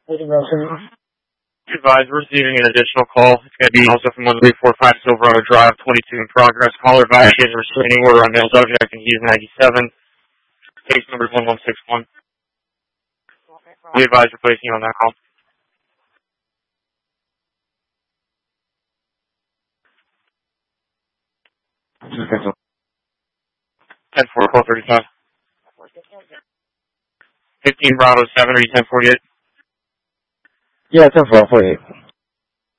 Advise we're receiving an additional call. It's going to be also from 1345 Silverado Drive, 22 in progress. Caller violated a restraining order on male subject, and he's 97. Case number is 1161. We advise replacing you on that call. 10-4-12-35. 15 Bravo 7, are you 1048? Yeah, 10-4-48.